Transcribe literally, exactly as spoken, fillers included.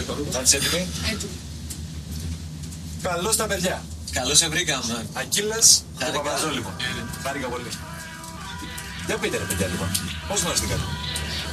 Θα είσαι έτοιμοι? Έτοιμη. Καλώς τα παιδιά. Καλώς σε βρήκαμε. Ακύλας και Χάρηκα. Παπαζόλυμο. Χάρηκα πολύ. Για πείτε ρε παιδιά λοιπόν, πώς γνωριστήκατε?